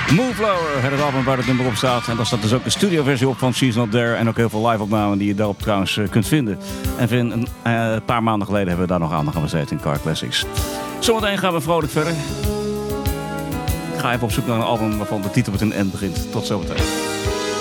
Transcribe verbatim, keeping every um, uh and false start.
Moonflower, het album waar het nummer op staat. En daar staat dus ook een studioversie op van She's Not There. En ook heel veel live-opnamen die je daarop trouwens uh, kunt vinden. En vind, een uh, paar maanden geleden hebben we daar nog aandacht aan besteed in Car Classics. Zometeen gaan we vrolijk verder. Ik ga even op zoek naar een album waarvan de titel met een N begint. Tot zometeen.